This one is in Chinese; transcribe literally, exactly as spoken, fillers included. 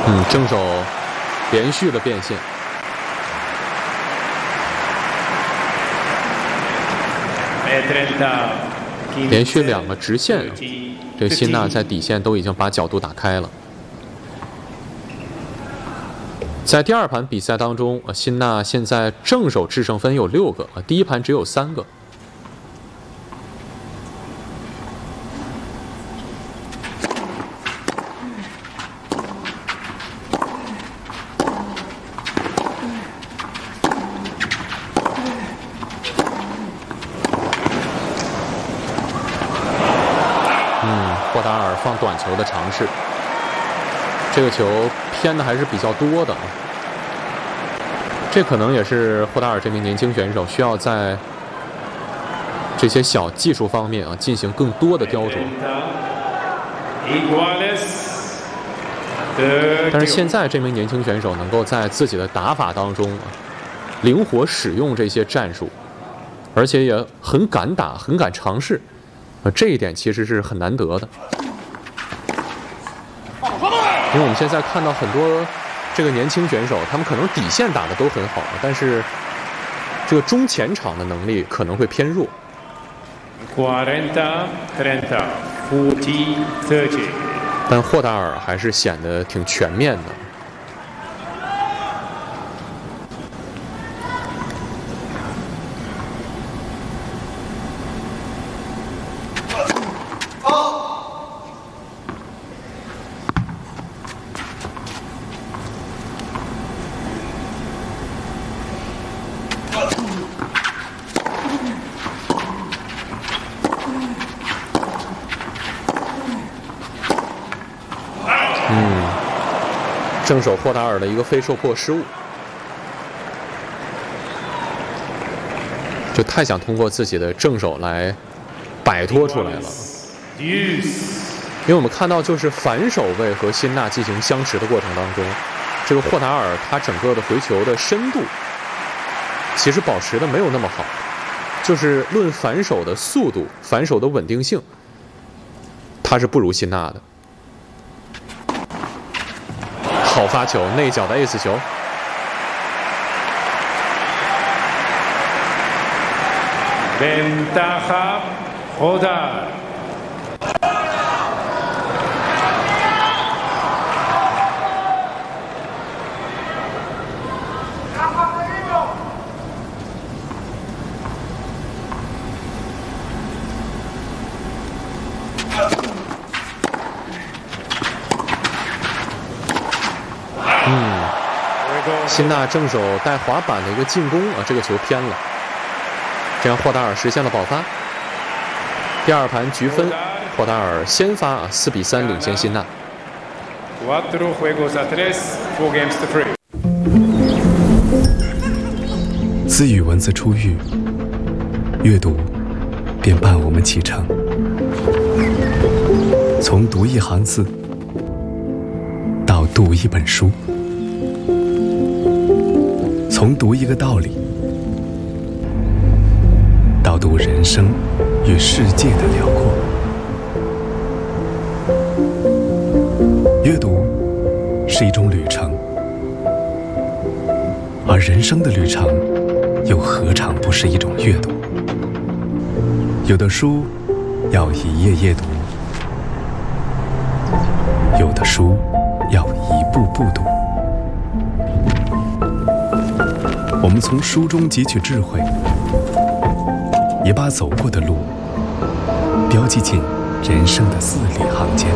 嗯，正手连续的变现。连续两个直线，这辛纳在底线都已经把角度打开了。在第二盘比赛当中，辛纳现在正手制胜分有六个，第一盘只有三个。霍达尔放短球的尝试，这个球偏的还是比较多的，这可能也是霍达尔这名年轻选手需要在这些小技术方面啊进行更多的雕琢。但是现在这名年轻选手能够在自己的打法当中啊灵活使用这些战术，而且也很敢打，很敢尝试。这一点其实是很难得的，因为我们现在看到很多这个年轻选手，他们可能底线打得都很好，但是这个中前场的能力可能会偏弱。但霍达尔还是显得挺全面的。正手霍达尔的一个非受迫失误，就太想通过自己的正手来摆脱出来了。因为我们看到，就是反手位和辛纳进行相持的过程当中，这个霍达尔他整个的回球的深度其实保持的没有那么好，就是论反手的速度、反手的稳定性，他是不如辛纳的。好发球，内角的 ace 球。 Ventaja Hodar。 辛纳正手带滑板的一个进攻啊，这个球偏了，这样霍达尔实现了保发。第二盘局分，霍达尔先发啊，四比三领先辛纳。 自语文字出狱，阅读便伴我们启程。从读一行字到读一本书。从读一个道理，到读人生与世界的辽阔。阅读是一种旅程，而人生的旅程又何尝不是一种阅读？有的书要一页页读，有的书要一步步读。我们从书中汲取智慧，也把走过的路标记进人生的字里行间。